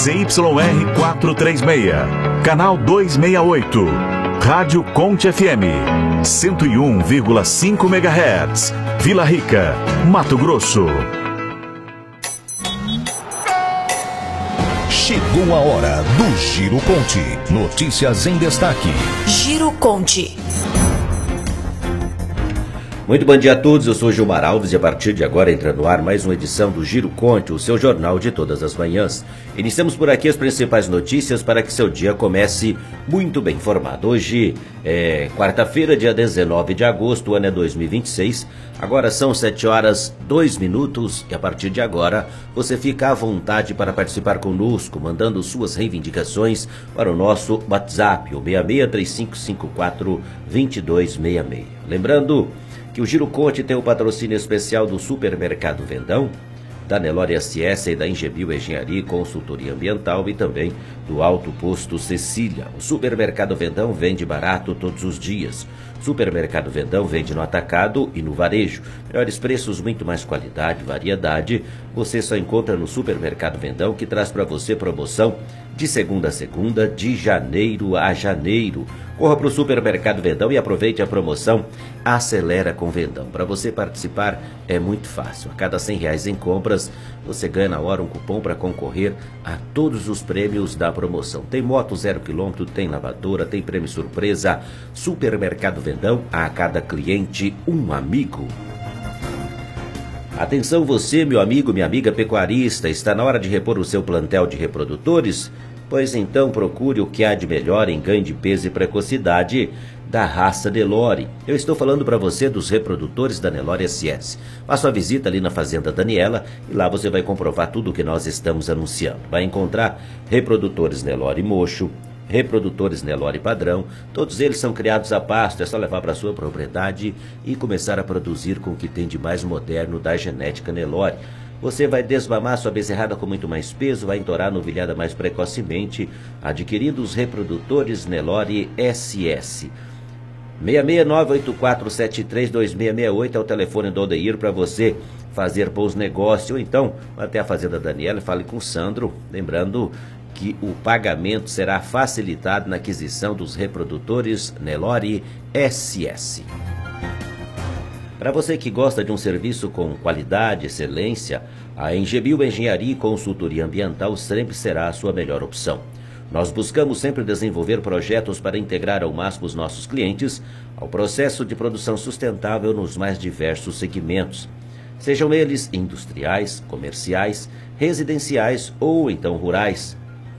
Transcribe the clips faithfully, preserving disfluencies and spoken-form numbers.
C Y R quatrocentos e trinta e seis, canal duzentos e sessenta e oito, Rádio Conte F M, cento e um vírgula cinco megahertz, Vila Rica, Mato Grosso. Chegou a hora do Giro Conte. Notícias em destaque. Giro Conte. Muito bom dia a todos, eu sou Gilmar Alves e a partir de agora entra no ar mais uma edição do Giro Conte, o seu jornal de todas as manhãs. Iniciamos por aqui as principais notícias para que seu dia comece muito bem informado. Hoje é quarta-feira, dia dezenove de agosto, o ano é dois mil e vinte e seis. Agora são sete horas, dois minutos e a partir de agora você fica à vontade para participar conosco, mandando suas reivindicações para o nosso WhatsApp, o seis seis três cinco cinco quatro dois dois seis seis. Lembrando que o Giro Conte tem o patrocínio especial do Supermercado Vendão, da Nelore S S e da Engebio Engenharia e Consultoria Ambiental e também do Alto Posto Cecília. O Supermercado Vendão vende barato todos os dias. Supermercado Vendão vende no atacado e no varejo. Melhores preços, muito mais qualidade, variedade. Você só encontra no Supermercado Vendão, que traz para você promoção de segunda a segunda, de janeiro a janeiro. Corra para o Supermercado Vendão e aproveite a promoção Acelera com Vendão. Para você participar é muito fácil. A cada cem reais em compras, você ganha na hora um cupom para concorrer a todos os prêmios da promoção. Tem moto zero quilômetro, tem lavadora, tem prêmio surpresa. Supermercado Vendão, a cada cliente um amigo. Atenção você, meu amigo, minha amiga pecuarista, está na hora de repor o seu plantel de reprodutores? Pois então procure o que há de melhor em ganho de peso e precocidade da raça Nelore. Eu estou falando para você dos reprodutores da Nelore S S. Faça uma visita ali na Fazenda Daniela e lá você vai comprovar tudo o que nós estamos anunciando. Vai encontrar reprodutores Nelore Mocho, reprodutores Nelore Padrão, todos eles são criados a pasto, é só levar para sua propriedade e começar a produzir com o que tem de mais moderno da genética Nelore. Você vai desmamar sua bezerrada com muito mais peso, vai entourar a novilhada mais precocemente, adquirindo os reprodutores Nelore S S. seis seis nove oito quatro sete três dois seis seis oito é o telefone do Odeir para você fazer bons negócios, ou então até a Fazenda Daniela e fale com o Sandro, lembrando que o pagamento será facilitado na aquisição dos reprodutores Nelore S S. Para você que gosta de um serviço com qualidade, excelência, a Engebio Engenharia e Consultoria Ambiental sempre será a sua melhor opção. Nós buscamos sempre desenvolver projetos para integrar ao máximo os nossos clientes ao processo de produção sustentável nos mais diversos segmentos, sejam eles industriais, comerciais, residenciais ou então rurais.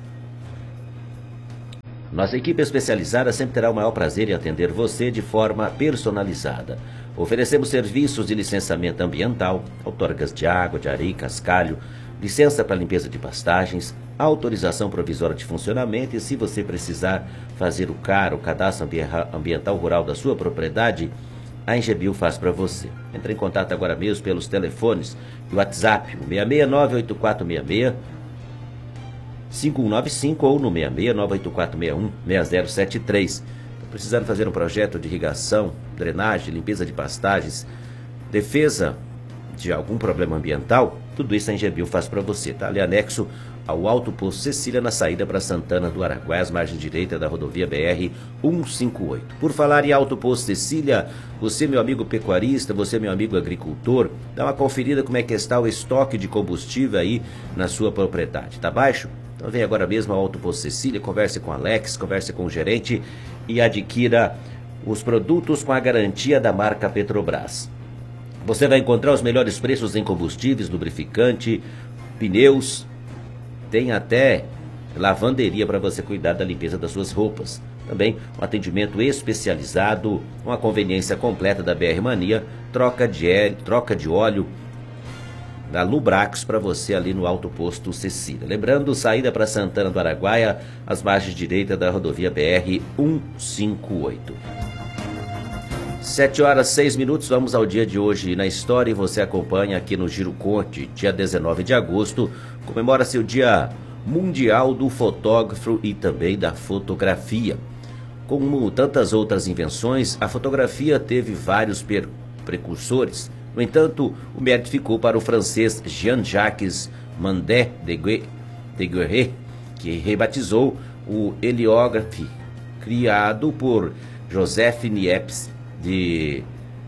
Nossa equipe especializada sempre terá o maior prazer em atender você de forma personalizada. Oferecemos serviços de licenciamento ambiental, outorgas de água, de areia e cascalho, licença para limpeza de pastagens, autorização provisória de funcionamento e, se você precisar fazer o C A R, o Cadastro Ambiental Rural da sua propriedade, a Engebio faz para você. Entre em contato agora mesmo pelos telefones e WhatsApp, o seis seis nove oito quatro seis seis cinco um nove cinco ou no seis seis nove oito quatro seis um seis zero sete três. Precisando fazer um projeto de irrigação, drenagem, limpeza de pastagens, defesa de algum problema ambiental, tudo isso a Engebio faz para você. Está ali anexo ao Alto Posto Cecília, na saída para Santana do Araguaia, margem direita da rodovia B R cento e cinquenta e oito. Por falar em Alto Posto Cecília, você, meu amigo pecuarista, você, meu amigo agricultor, dá uma conferida como é que está o estoque de combustível aí na sua propriedade. Está baixo? Então vem agora mesmo ao Alto Posto Cecília, converse com o Alex, converse com o gerente e adquira os produtos com a garantia da marca Petrobras. Você vai encontrar os melhores preços em combustíveis, lubrificante, pneus, tem até lavanderia para você cuidar da limpeza das suas roupas. Também um atendimento especializado, uma conveniência completa da B R Mania, troca de, troca de óleo da Lubrax para você ali no Alto Posto Cecília. Lembrando, saída para Santana do Araguaia, as margens direitas da rodovia B R cento e cinquenta e oito. sete horas, seis minutos, vamos ao dia de hoje na história e você acompanha aqui no Giro Conte. Dia dezenove de agosto, comemora-se o Dia Mundial do Fotógrafo e também da Fotografia. Como tantas outras invenções, a fotografia teve vários precursores. No entanto, o mérito ficou para o francês Jean-Jacques Mandé de Guéret, que rebatizou o heliógrafo criado por Joseph Niepce de...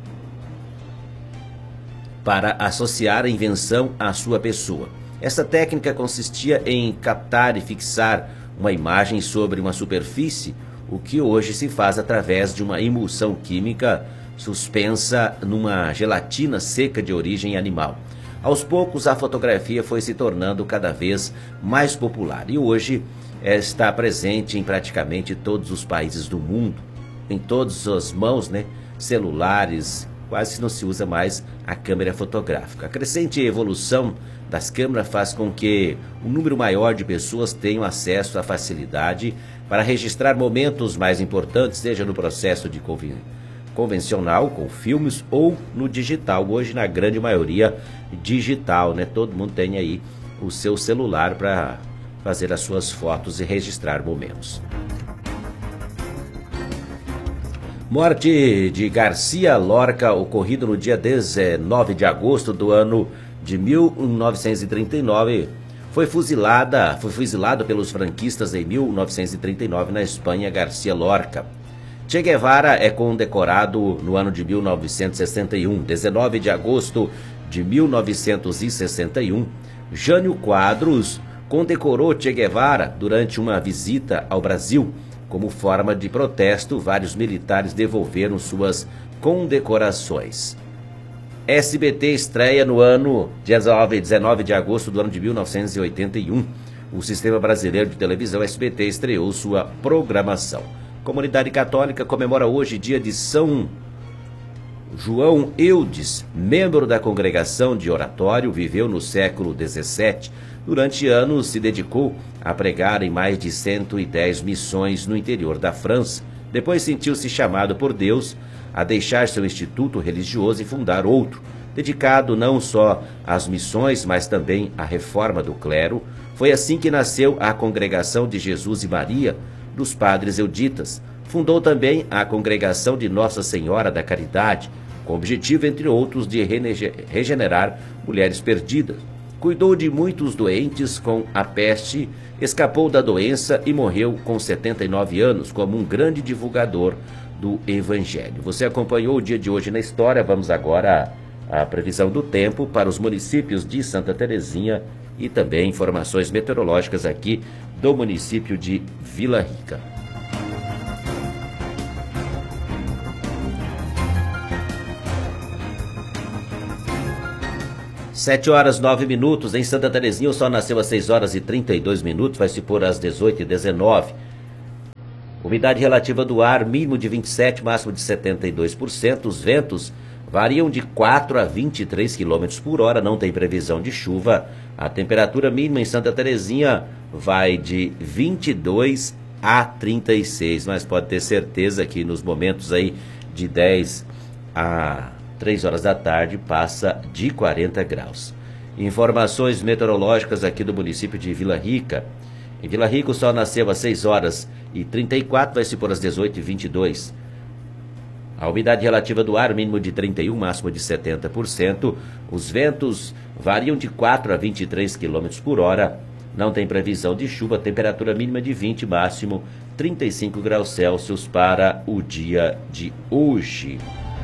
para associar a invenção à sua pessoa. Essa técnica consistia em captar e fixar uma imagem sobre uma superfície, o que hoje se faz através de uma emulsão química suspensa numa gelatina seca de origem animal. Aos poucos, a fotografia foi se tornando cada vez mais popular e hoje está presente em praticamente todos os países do mundo, em todas as mãos, né? Celulares, quase não se usa mais a câmera fotográfica. A crescente evolução das câmeras faz com que um número maior de pessoas tenham acesso à facilidade para registrar momentos mais importantes, seja no processo de convencional, com filmes, ou no digital. Hoje, na grande maioria, digital, né? Todo mundo tem aí o seu celular para fazer as suas fotos e registrar momentos. Morte de Garcia Lorca, ocorrido no dia dezenove de agosto do ano de mil novecentos e trinta e nove, foi fuzilada, foi fuzilado pelos franquistas em mil novecentos e trinta e nove na Espanha. Garcia Lorca. Che Guevara é condecorado no ano de mil novecentos e sessenta e um, dezenove de agosto de mil novecentos e sessenta e um. Jânio Quadros condecorou Che Guevara durante uma visita ao Brasil. Como forma de protesto, vários militares devolveram suas condecorações. S B T estreia no ano dezenove de agosto do ano de mil novecentos e oitenta e um. O Sistema Brasileiro de Televisão S B T estreou sua programação. Comunidade Católica comemora hoje dia de São João Eudes, membro da congregação de oratório, viveu no século dezessete. Durante anos se dedicou a pregar em mais de cento e dez missões no interior da França. Depois sentiu-se chamado por Deus a deixar seu instituto religioso e fundar outro, dedicado não só às missões, mas também à reforma do clero. Foi assim que nasceu a Congregação de Jesus e Maria, dos Padres Euditas. Fundou também a Congregação de Nossa Senhora da Caridade, com o objetivo, entre outros, de regenerar mulheres perdidas. Cuidou de muitos doentes com a peste, escapou da doença e morreu com setenta e nove anos como um grande divulgador do Evangelho. Você acompanhou o dia de hoje na história. Vamos agora à previsão do tempo para os municípios de Santa Terezinha e também informações meteorológicas aqui do município de Vila Rica. sete horas nove minutos, em Santa Terezinha o sol nasceu às seis horas e trinta e dois minutos, vai se pôr às dezoito e dezenove. Umidade relativa do ar, mínimo de vinte e sete, máximo de setenta e dois por cento. Os ventos variam de quatro a vinte e três quilômetros por hora, não tem previsão de chuva. A temperatura mínima em Santa Terezinha vai de vinte e dois a trinta e seis, mas pode ter certeza que nos momentos aí de dez a três horas da tarde passa de quarenta graus. Informações meteorológicas aqui do município de Vila Rica. Em Vila Rica o sol nasceu às seis horas e trinta e quatro, vai se pôr às dezoito e vinte e dois. A umidade relativa do ar, mínimo de trinta e um, máximo de setenta por cento. Os ventos variam de quatro a vinte e três quilômetros por hora. Não tem previsão de chuva, temperatura mínima de vinte, máximo trinta e cinco graus Celsius para o dia de hoje.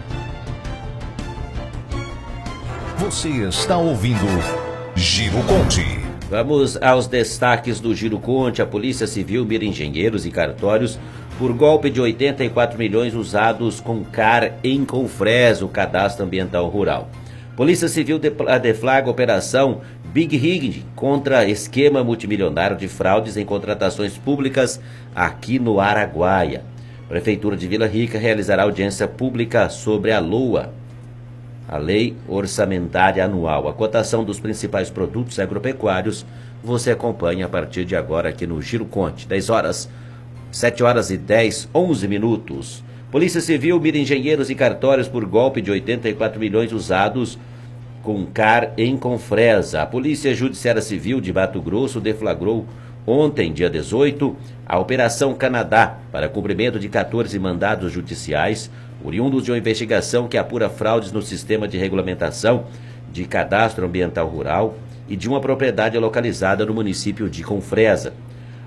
Você está ouvindo Giro Conte. Vamos aos destaques do Giro Conte. A Polícia Civil mira engenheiros e cartórios por golpe de oitenta e quatro milhões usados com C A R em Confresa, o Cadastro Ambiental Rural. Polícia Civil deflagra operação Big Rig contra esquema multimilionário de fraudes em contratações públicas aqui no Araguaia. Prefeitura de Vila Rica realizará audiência pública sobre a LOA, a Lei Orçamentária Anual. A cotação dos principais produtos agropecuários você acompanha a partir de agora aqui no Giro Conte. dez horas, sete horas e dez, onze minutos. Polícia Civil mira engenheiros e cartórios por golpe de oitenta e quatro milhões usados com C A R em Confresa. A Polícia Judiciária Civil de Mato Grosso deflagrou ontem, dia dezoito, a Operação Canadá para cumprimento de quatorze mandados judiciais oriundos de uma investigação que apura fraudes no sistema de regulamentação de cadastro ambiental rural e de uma propriedade localizada no município de Confresa.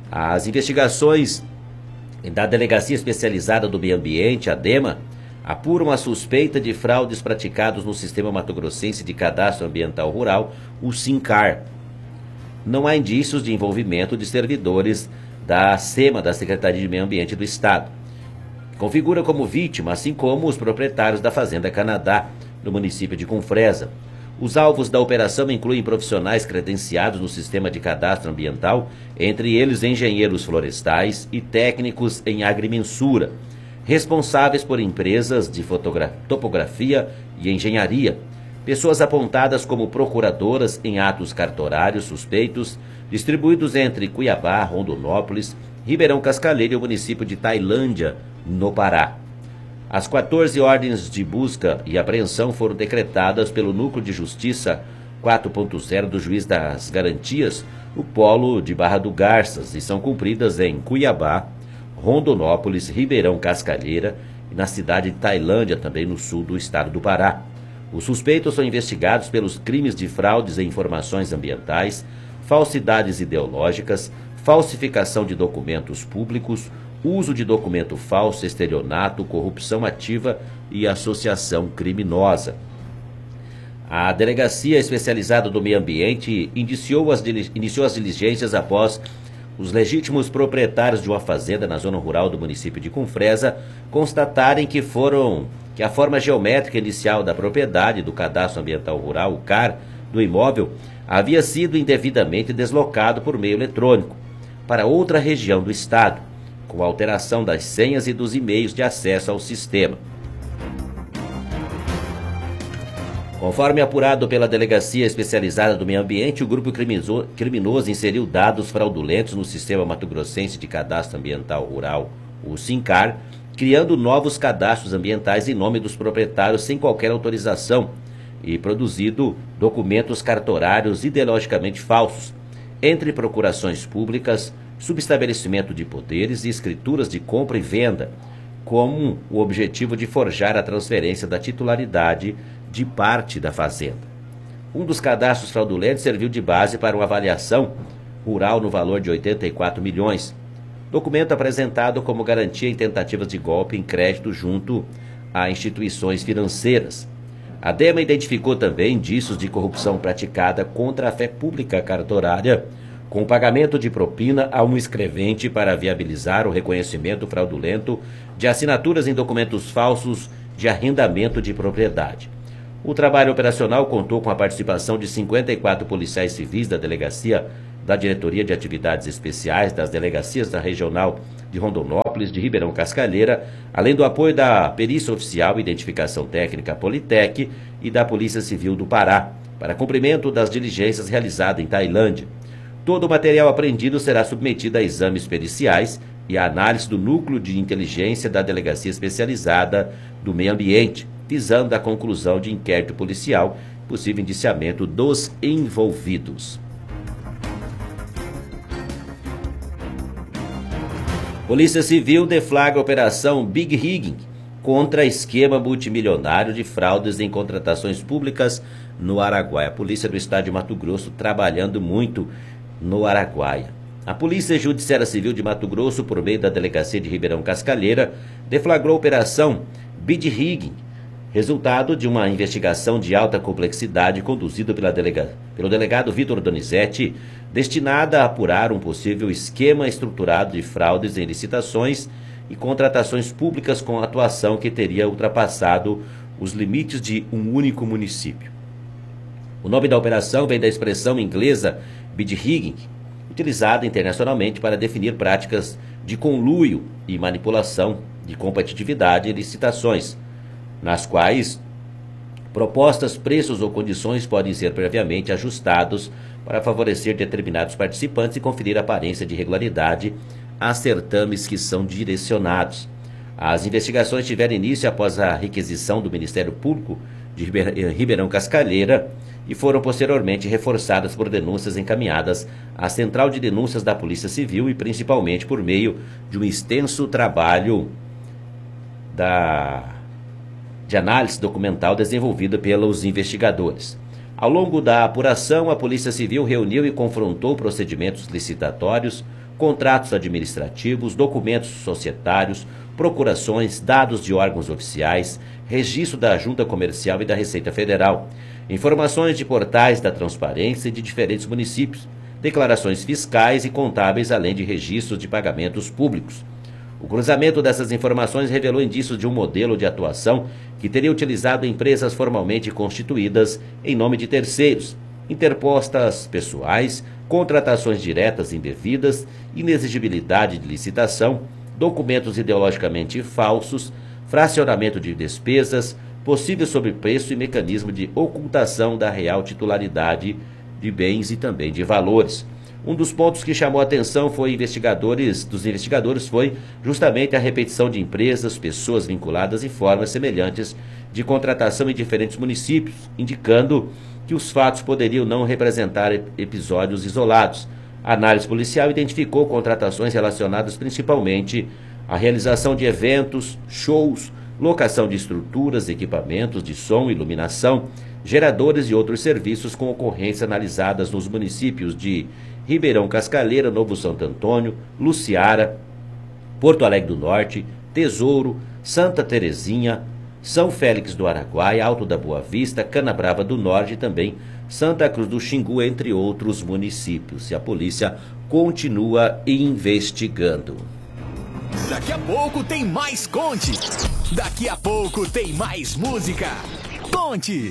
As investigações da Delegacia Especializada do Meio Ambiente, a DEMA, apuram a suspeita de fraudes praticados no Sistema Mato-Grossense de Cadastro Ambiental Rural, o SINCAR. Não há indícios de envolvimento de servidores da SEMA, da Secretaria de Meio Ambiente do Estado. Configura como vítima, assim como os proprietários da Fazenda Canadá, no município de Confresa. Os alvos da operação incluem profissionais credenciados no Sistema de Cadastro Ambiental, entre eles engenheiros florestais e técnicos em agrimensura, responsáveis por empresas de topografia e engenharia, pessoas apontadas como procuradoras em atos cartorários suspeitos, distribuídos entre Cuiabá, Rondonópolis, Ribeirão Cascaleira e o município de Tailândia, no Pará. As quatorze ordens de busca e apreensão foram decretadas pelo Núcleo de Justiça quatro ponto zero do Juiz das Garantias, no polo de Barra do Garças, e são cumpridas em Cuiabá, Rondonópolis, Ribeirão Cascalheira e na cidade de Tailândia, também no sul do estado do Pará. Os suspeitos são investigados pelos crimes de fraudes em informações ambientais, falsidades ideológicas, falsificação de documentos públicos, uso de documento falso, estelionato, corrupção ativa e associação criminosa. A Delegacia Especializada do Meio Ambiente iniciou as, iniciou as diligências após os legítimos proprietários de uma fazenda na zona rural do município de Confresa constatarem que foram que a forma geométrica inicial da propriedade do Cadastro Ambiental Rural, o C A R, do imóvel, havia sido indevidamente deslocado por meio eletrônico para outra região do estado, com alteração das senhas e dos e-mails de acesso ao sistema. Conforme apurado pela Delegacia Especializada do Meio Ambiente, o grupo criminoso inseriu dados fraudulentos no Sistema Mato-Grossense de Cadastro Ambiental Rural, o SINCAR, criando novos cadastros ambientais em nome dos proprietários sem qualquer autorização e produzido documentos cartorários ideologicamente falsos, entre procurações públicas, subestabelecimento de poderes e escrituras de compra e venda, com o objetivo de forjar a transferência da titularidade de parte da fazenda. Um dos cadastros fraudulentos serviu de base para uma avaliação rural no valor de oitenta e quatro milhões, documento apresentado como garantia em tentativas de golpe em crédito junto a instituições financeiras. A DEMA identificou também indícios de corrupção praticada contra a fé pública cartorária, com pagamento de propina a um escrevente para viabilizar o reconhecimento fraudulento de assinaturas em documentos falsos de arrendamento de propriedade. O trabalho operacional contou com a participação de cinquenta e quatro policiais civis da Delegacia da Diretoria de Atividades Especiais das Delegacias da Regional de Rondonópolis, de Ribeirão Cascalheira, além do apoio da Perícia Oficial e Identificação Técnica Politec e da Polícia Civil do Pará, para cumprimento das diligências realizadas em Tailândia. Todo o material apreendido será submetido a exames periciais e à análise do Núcleo de Inteligência da Delegacia Especializada do Meio Ambiente, visando a conclusão de inquérito policial e possível indiciamento dos envolvidos. Polícia Civil deflagra a Operação Big Rigging contra esquema multimilionário de fraudes em contratações públicas no Araguaia. A Polícia do Estado de Mato Grosso trabalhando muito no Araguaia. A Polícia Judiciária Civil de Mato Grosso, por meio da Delegacia de Ribeirão Cascalheira, deflagrou a Operação Big Rigging, resultado de uma investigação de alta complexidade conduzida pela delega... pelo delegado Vitor Donizete, destinada a apurar um possível esquema estruturado de fraudes em licitações e contratações públicas com atuação que teria ultrapassado os limites de um único município. O nome da operação vem da expressão inglesa bid rigging, utilizada internacionalmente para definir práticas de conluio e manipulação de competitividade em licitações, nas quais propostas, preços ou condições podem ser previamente ajustados para favorecer determinados participantes e conferir aparência de regularidade a certames que são direcionados. As investigações tiveram início após a requisição do Ministério Público de Ribeirão Cascalheira e foram posteriormente reforçadas por denúncias encaminhadas à Central de Denúncias da Polícia Civil e principalmente por meio de um extenso trabalho da, de análise documental desenvolvido pelos investigadores. Ao longo da apuração, a Polícia Civil reuniu e confrontou procedimentos licitatórios contratos administrativos, documentos societários, procurações, dados de órgãos oficiais, registro da Junta Comercial e da Receita Federal, informações de portais da transparência e de diferentes municípios, declarações fiscais e contábeis, além de registros de pagamentos públicos. O cruzamento dessas informações revelou indícios de um modelo de atuação que teria utilizado empresas formalmente constituídas em nome de terceiros, interpostas pessoais, contratações diretas indevidas, inexigibilidade de licitação, documentos ideologicamente falsos, fracionamento de despesas, possível sobrepreço e mecanismo de ocultação da real titularidade de bens e também de valores. Um dos pontos que chamou a atenção foi investigadores, dos investigadores foi justamente a repetição de empresas, pessoas vinculadas e formas semelhantes de contratação em diferentes municípios, indicando que os fatos poderiam não representar episódios isolados. A análise policial identificou contratações relacionadas principalmente à realização de eventos, shows, locação de estruturas, equipamentos de som e iluminação, geradores e outros serviços com ocorrências analisadas nos municípios de Ribeirão Cascaleira, Novo Santo Antônio, Luciara, Porto Alegre do Norte, Tesouro, Santa Terezinha, São Félix do Araguaia, Alto da Boa Vista, Canabrava do Norte e também Santa Cruz do Xingu, entre outros municípios. E a polícia continua investigando. Daqui a pouco tem mais Conte. Daqui a pouco tem mais música. Conte!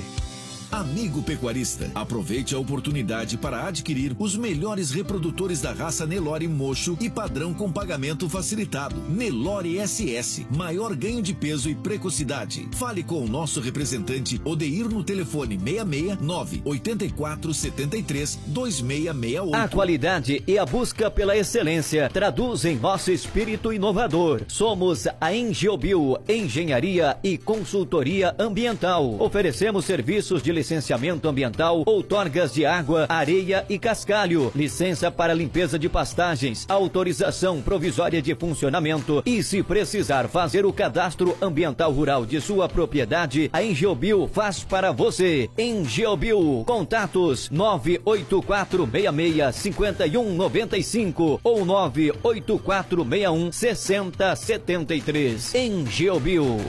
Amigo pecuarista, aproveite a oportunidade para adquirir os melhores reprodutores da raça Nelore Mocho e padrão com pagamento facilitado. Nelore S S, maior ganho de peso e precocidade. Fale com o nosso representante Odeir no telefone seis seis nove oito quatro sete três dois seis seis oito. A qualidade e a busca pela excelência traduzem nosso espírito inovador. Somos a Engeobio, Engenharia e Consultoria Ambiental. Oferecemos serviços de licenciamento ambiental, outorgas de água, areia e cascalho, licença para limpeza de pastagens, autorização provisória de funcionamento e, se precisar fazer o cadastro ambiental rural de sua propriedade, a Engeobio faz para você. Engeobio, contatos nove oito quatro seis seis cinco um nove cinco ou nove oito quatro seis um seis zero sete três. Engeobio.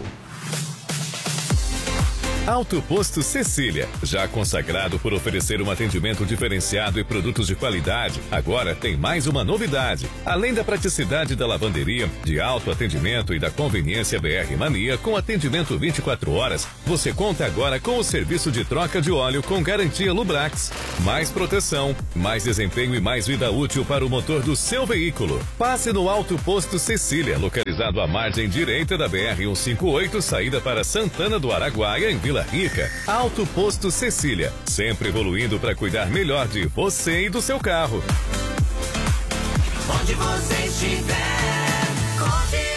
Alto Posto Cecília, já consagrado por oferecer um atendimento diferenciado e produtos de qualidade, agora tem mais uma novidade. Além da praticidade da lavanderia, de alto atendimento e da conveniência B R Mania com atendimento vinte e quatro horas, você conta agora com o serviço de troca de óleo com garantia Lubrax. Mais proteção, mais desempenho e mais vida útil para o motor do seu veículo. Passe no Alto Posto Cecília, localizado à margem direita da B R cento e cinquenta e oito, saída para Santana do Araguaia, em Vila Rica. Alto Posto Cecília, sempre evoluindo para cuidar melhor de você e do seu carro. Onde você estiver, conte.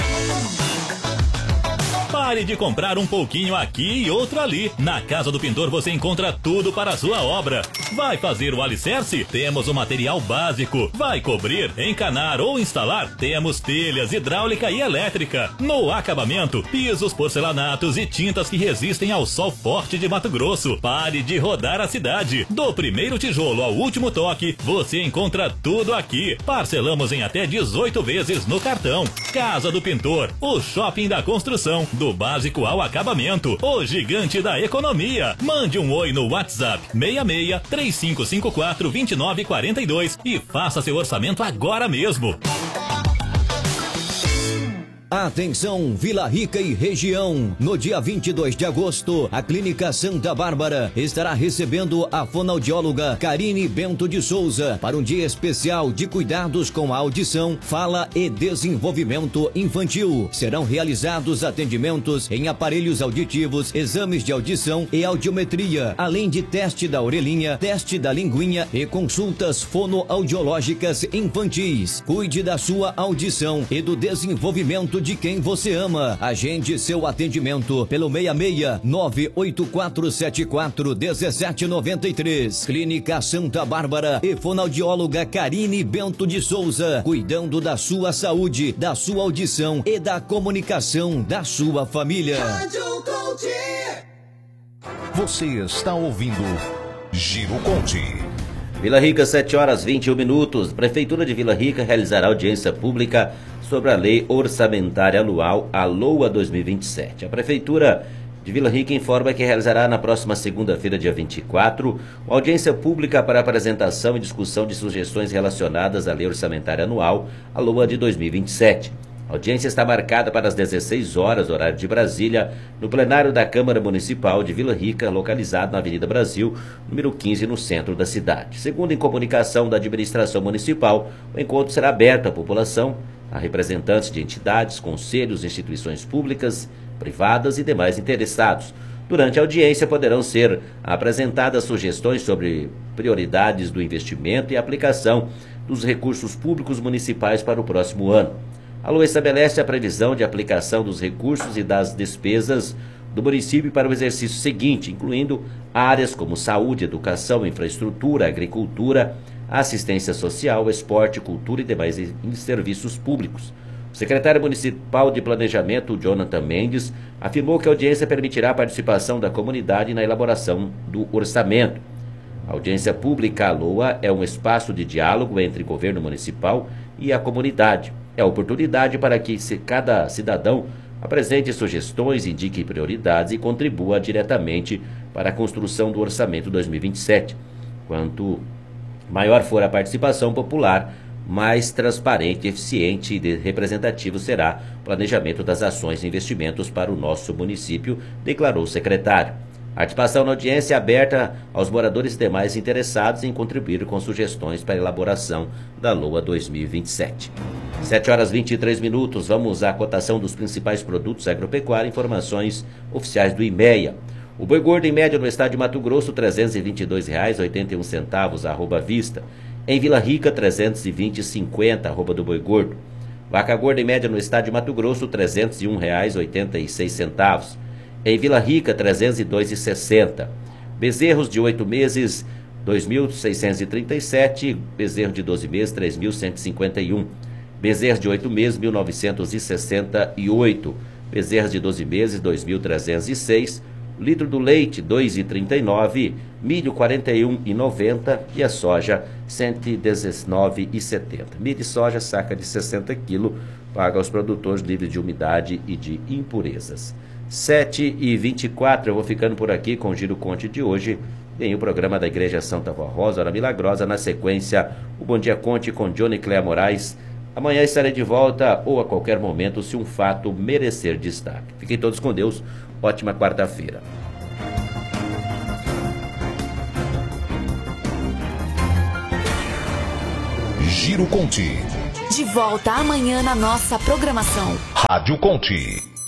Pare de comprar um pouquinho aqui e outro ali. Na Casa do Pintor você encontra tudo para a sua obra. Vai fazer o alicerce? Temos o material básico. Vai cobrir, encanar ou instalar? Temos telhas, hidráulica e elétrica. No acabamento, pisos, porcelanatos e tintas que resistem ao sol forte de Mato Grosso. Pare de rodar a cidade. Do primeiro tijolo ao último toque, você encontra tudo aqui. Parcelamos em até dezoito vezes no cartão. Casa do Pintor, o shopping da construção. Do básico ao acabamento, o gigante da economia. Mande um oi no WhatsApp seis seis três cinco cinco quatro dois nove quatro dois e faça seu orçamento agora mesmo. Atenção, Vila Rica e região. No dia vinte e dois de agosto, a Clínica Santa Bárbara estará recebendo a fonoaudióloga Karine Bento de Souza para um dia especial de cuidados com a audição, fala e desenvolvimento infantil. Serão realizados atendimentos em aparelhos auditivos, exames de audição e audiometria, além de teste da orelhinha, teste da linguinha e consultas fonoaudiológicas infantis. Cuide da sua audição e do desenvolvimento de quem você ama. Agende seu atendimento pelo seis seis nove oito quatro sete quatro um sete nove três. Clínica Santa Bárbara e fonoaudióloga Karine Bento de Souza, cuidando da sua saúde, da sua audição e da comunicação da sua família. Você está ouvindo Giro Conte. Vila Rica, sete horas e vinte e um minutos. Prefeitura de Vila Rica realizará audiência pública sobre a Lei Orçamentária Anual, a LOA dois mil e vinte e sete. A Prefeitura de Vila Rica informa que realizará na próxima segunda-feira, dia vinte e quatro, uma audiência pública para apresentação e discussão de sugestões relacionadas à Lei Orçamentária Anual, a LOA de dois mil e vinte e sete. A audiência está marcada para as dezesseis horas, horário de Brasília, no plenário da Câmara Municipal de Vila Rica, localizado na Avenida Brasil, número quinze, no centro da cidade. Segundo em comunicação da administração municipal, o encontro será aberto à população, a representantes de entidades, conselhos, instituições públicas, privadas e demais interessados. Durante a audiência poderão ser apresentadas sugestões sobre prioridades do investimento e aplicação dos recursos públicos municipais para o próximo ano. A LOA estabelece a previsão de aplicação dos recursos e das despesas do município para o exercício seguinte, incluindo áreas como saúde, educação, infraestrutura, agricultura, assistência social, esporte, cultura e demais serviços públicos. O secretário municipal de Planejamento, Jonathan Mendes, afirmou que a audiência permitirá a participação da comunidade na elaboração do orçamento. A audiência pública, a LOA, é um espaço de diálogo entre o governo municipal e a comunidade. É a oportunidade para que cada cidadão apresente sugestões, indique prioridades e contribua diretamente para a construção do orçamento dois mil e vinte e sete. Quanto maior for a participação popular, mais transparente, eficiente e representativo será o planejamento das ações e investimentos para o nosso município, declarou o secretário. A participação na audiência é aberta aos moradores e demais interessados em contribuir com sugestões para a elaboração da LOA dois mil e vinte e sete. sete horas e vinte e três minutos, vamos à cotação dos principais produtos agropecuários, informações oficiais do IMEA. O boi gordo em média no estado de Mato Grosso, trezentos e vinte e dois reais e oitenta e um centavos, arroba vista. Em Vila Rica, trezentos e vinte e cinquenta, arroba do boi gordo. Vaca gorda em média no estado de Mato Grosso, trezentos e um reais e oitenta e seis centavos. Em Vila Rica, trezentos e dois reais e sessenta centavos. Bezerros de oito meses, dois mil seiscentos e trinta e sete. Bezerro de doze meses, três mil cento e cinquenta e um. Bezerros de oito meses, mil novecentos e sessenta e oito. Bezerros de doze meses, dois mil trezentos e seis. Litro do leite, dois reais e trinta e nove. Milho, quarenta e um reais e noventa centavos. E a soja, cento e dezenove reais e setenta centavos. Milho e soja, saca de sessenta quilos, paga aos produtores livre de umidade e de impurezas. sete e vinte e quatro, eu vou ficando por aqui com o Giro Conte de hoje. Tem o programa da Igreja Santa Vó Rosa, Hora Milagrosa. Na sequência, o Bom Dia Conte com Johnny Cléa Moraes. Amanhã estarei de volta ou a qualquer momento, se um fato merecer destaque. Fiquem todos com Deus. Ótima quarta-feira. Giro Conte. De volta amanhã na nossa programação. Rádio Conte.